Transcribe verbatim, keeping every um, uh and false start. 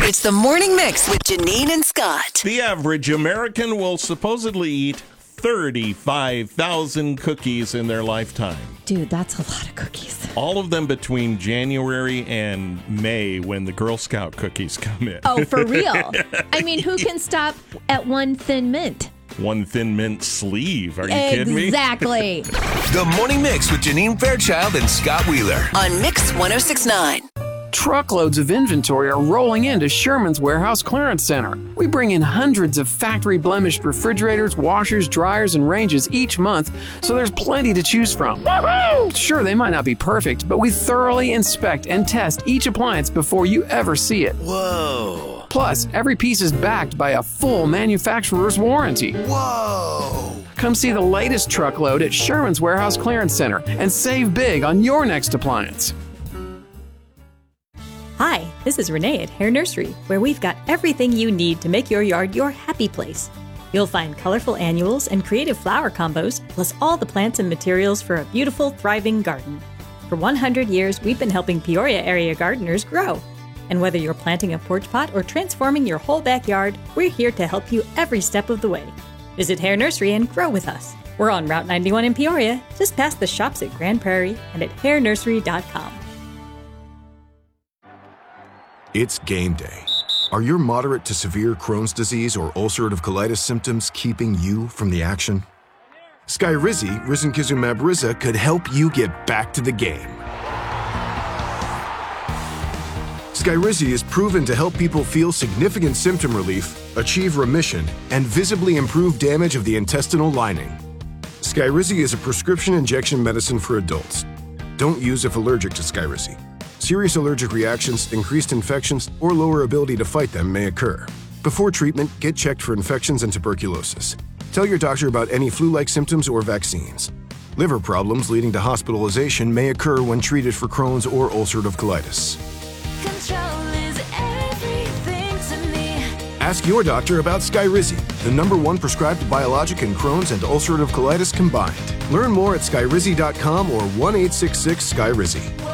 It's the Morning Mix with Janine and Scott. The average American will supposedly eat thirty-five thousand cookies in their lifetime. Dude, that's a lot of cookies. All of them between January and May when the Girl Scout cookies come in. Oh, for real? I mean, who can stop at one Thin Mint? One Thin Mint sleeve. Are you kidding me? Exactly. The Morning Mix with Janine Fairchild and Scott Wheeler. On Mix one oh six point nine. Truckloads of inventory are rolling into Sherman's Warehouse Clearance Center. We bring in hundreds of factory-blemished refrigerators, washers, dryers, and ranges each month, so there's plenty to choose from. Woo-hoo! Sure, they might not be perfect, but we thoroughly inspect and test each appliance before you ever see it. Whoa. Plus, every piece is backed by a full manufacturer's warranty. Whoa. Come see the latest truckload at Sherman's Warehouse Clearance Center and save big on your next appliance. Hi, this is Renee at Hair Nursery, where we've got everything you need to make your yard your happy place. You'll find colorful annuals and creative flower combos, plus all the plants and materials for a beautiful, thriving garden. For one hundred years, we've been helping Peoria area gardeners grow. And whether you're planting a porch pot or transforming your whole backyard, we're here to help you every step of the way. Visit Hair Nursery and grow with us. We're on Route ninety-one in Peoria, just past the shops at Grand Prairie and at hair nursery dot com. It's game day. Are your moderate to severe Crohn's disease or ulcerative colitis symptoms keeping you from the action? Skyrizi, risankizumab Riza, could help you get back to the game. Skyrizi is proven to help people feel significant symptom relief, achieve remission, and visibly improve damage of the intestinal lining. Skyrizi is a prescription injection medicine for adults. Don't use if allergic to Skyrizi. Serious allergic reactions, increased infections, or lower ability to fight them may occur. Before treatment, get checked for infections and tuberculosis. Tell your doctor about any flu-like symptoms or vaccines. Liver problems leading to hospitalization may occur when treated for Crohn's or ulcerative colitis. Control is everything to me. Ask your doctor about Skyrizi, the number one prescribed biologic in Crohn's and ulcerative colitis combined. Learn more at skyrizi dot com or one eight six six Skyrizi.